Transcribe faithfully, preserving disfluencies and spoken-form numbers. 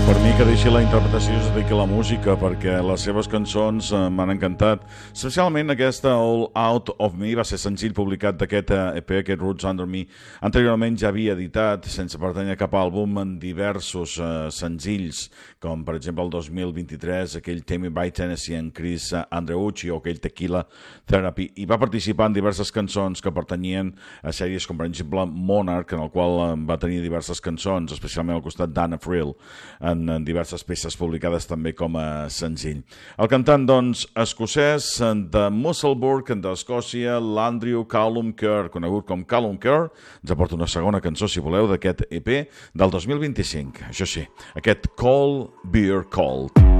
Per mi que deixi la interpretació i es dediqui a la música, perquè les seves cançons eh, m'han encantat. Especialment aquesta All Out of Me va ser senzill publicat d'aquest E P, aquest Roots Under Me. Anteriorment ja havia editat, sense pertànyer a cap àlbum, en diversos eh, senzills, com per exemple el dos mil vint-i-tres, aquell Tammy by Tennessee en Chris Andreucci o aquell Tequila Therapy, i va participar en diverses cançons que pertanyien a sèries com per exemple Monarch, en el qual eh, va tenir diverses cançons, especialment al costat d'Anna Friel, en en diverses peces publicades també com a senzill. El cantant, doncs, escocès de Musselburgh, d'Escòcia, l'Andrew Callum Kerr, conegut com Callum Kerr, ens aporta una segona cançó, si voleu, d'aquest E P del dos mil vint-i-cinc. Això sí, aquest Cold Beer Cold.